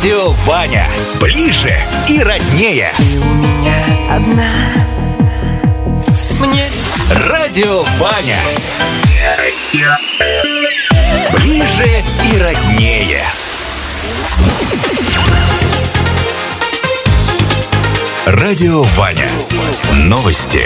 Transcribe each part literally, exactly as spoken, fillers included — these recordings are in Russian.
Радио Ваня. Ближе и роднее. Ты у меня одна. Мне Радио Ваня. Ближе и роднее. Радио Ваня. Новости.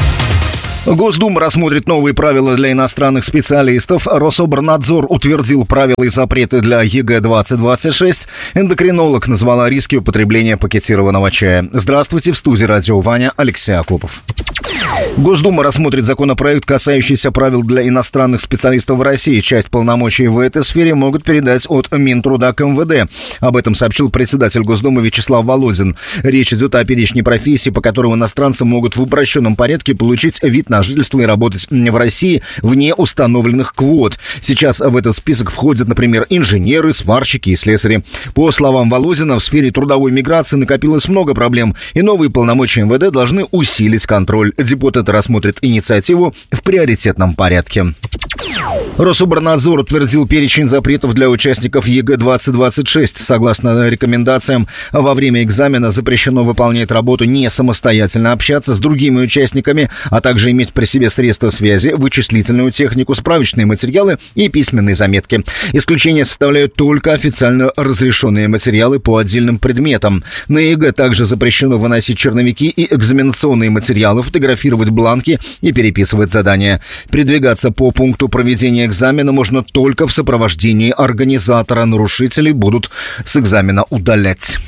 Госдума рассмотрит новые правила для иностранных специалистов. Рособорнадзор утвердил правила и запреты для ЕГЭ двадцать двадцать шесть. Эндокринолог назвала риски употребления пакетированного чая. Здравствуйте, в студии Радио Ваня, Алексей Акопов. Госдума рассмотрит законопроект, касающийся правил для иностранных специалистов в России. Часть полномочий в этой сфере могут передать от Минтруда к МВД. Об этом сообщил председатель Госдумы Вячеслав Володин. Речь идет о перечне профессий, по которым иностранцы могут в упрощенном порядке получить вид на жительство и работать в России вне установленных квот. Сейчас в этот список входят, например, инженеры, сварщики и слесари. По словам Володина, в сфере трудовой миграции накопилось много проблем, и новые полномочия МВД должны усилить контроль. Депутаты рассмотрят инициативу в приоритетном порядке. Рособорнадзор утвердил перечень запретов для участников ЕГЭ двадцать двадцать шесть. Согласно рекомендациям, во время экзамена запрещено выполнять работу не самостоятельно, общаться с другими участниками, а также иметь при себе средства связи, вычислительную технику, справочные материалы и письменные заметки. Исключение составляют только официально разрешенные материалы по отдельным предметам. На ЕГЭ также запрещено выносить черновики и экзаменационные материалы, фотографировать бланки и переписывать задания. Передвигаться по пункту проведения экзамена можно только в сопровождении организатора. Нарушителей будут с экзамена удалять.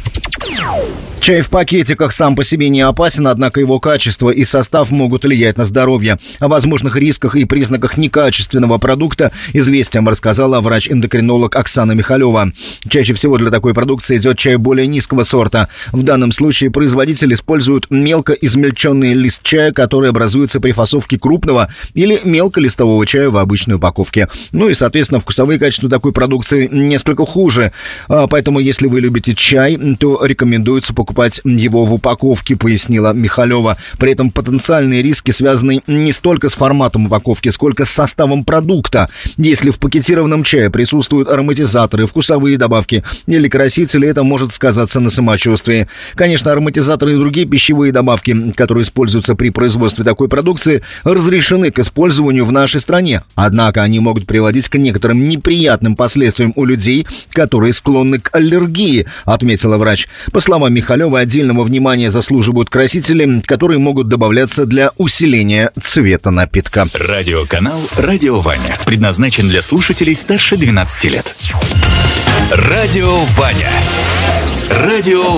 Чай в пакетиках сам по себе не опасен, однако его качество и состав могут влиять на здоровье. О возможных рисках и признаках некачественного продукта «Известиям» рассказала врач-эндокринолог Оксана Михалева. Чаще всего для такой продукции идет чай более низкого сорта. В данном случае производитель использует мелко измельченный лист чая, который образуется при фасовке крупного или мелколистового чая в обычной упаковке. Ну и, соответственно, вкусовые качества такой продукции несколько хуже. Поэтому, если вы любите чай, то рекомендуется покупать покупать его в упаковке, пояснила Михалева. При этом потенциальные риски связаны не столько с форматом упаковки, сколько с составом продукта. Если в пакетированном чае присутствуют ароматизаторы, вкусовые добавки или красители, это может сказаться на самочувствии. Конечно, ароматизаторы и другие пищевые добавки, которые используются при производстве такой продукции, разрешены к использованию в нашей стране. Однако они могут приводить к некоторым неприятным последствиям у людей, которые склонны к аллергии, отметила врач. По словам Михалева, отдельного внимания заслуживают красители, которые могут добавляться для усиления цвета напитка. Радиоканал «Радио Ваня» предназначен для слушателей старше двенадцати лет. Радио Ваня. Радио